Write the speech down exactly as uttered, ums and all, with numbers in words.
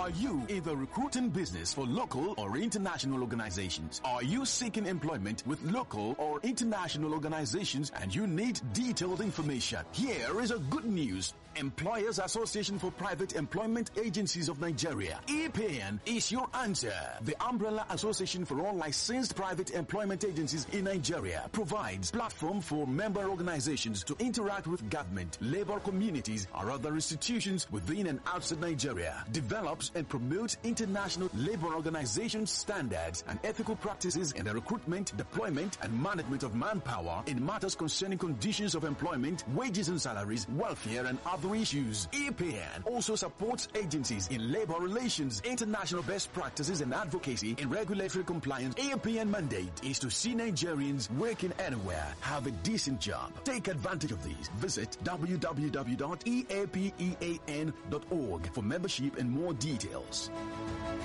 Are you in the recruiting business for local or international organizations? Are you seeking employment with local or international organizations and you need detailed information? Here is a good news. Employers Association for Private Employment Agencies of Nigeria, E P A N, is your answer. The umbrella association for all licensed private employment agencies in Nigeria provides platform for member organizations to interact with government, labor communities, or other institutions within and outside Nigeria, develops and promotes international labor organization standards and ethical practices in the recruitment, deployment, and management of manpower in matters concerning conditions of employment, wages and salaries, welfare, and other issues. E P A N also supports agencies in labor relations, international best practices, and advocacy in regulatory compliance. E P A N mandate is to see Nigerians working anywhere have a decent job. Take advantage of these. Visit w w w dot e a p e a n dot org for membership and more details.